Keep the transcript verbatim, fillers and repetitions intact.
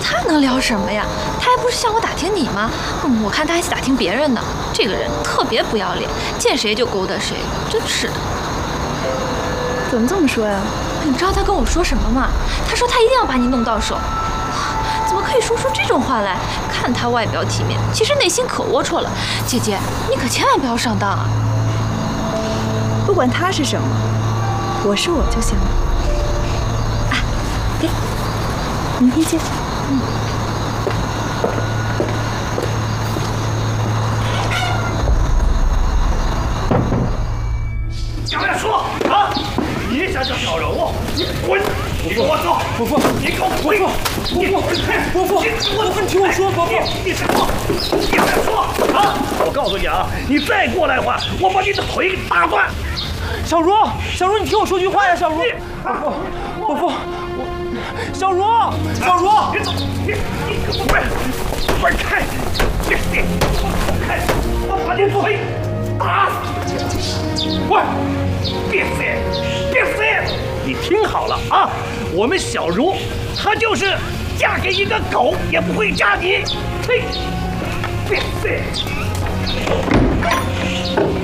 他能聊什么呀？他还不是向我打听你吗？嗯，我看他还去打听别人呢。这个人特别不要脸，见谁就勾搭谁，真是的。 怎么这么说呀？ 你知道他跟我说什么吗？他说他一定要把你弄到手。怎么可以说出这种话来？看他外表体面，其实内心可龌龊了。姐姐，你可千万不要上当啊！ 不管他是什么，我是我就行了。啊，给，明天见。嗯。 杨亮说啊，你想叫小柔，你滚！你跟我走！ 伯父， 你给我滚！ 伯父，伯父，伯父，你听我说，伯父， 你什么？你再说啊！我告诉你啊，你再过来的话，我把你的腿给打断！ 小茹，小茹，你听我说句话呀，小茹。伯父，伯父，我，小茹，小茹， 你走，你你给我滚！滚开！别别，滚开！我把你腿打死！喂，别飞，别飞！你听好了啊，我们小茹，她就是嫁给一个狗也不会嫁你。嘿，别飞！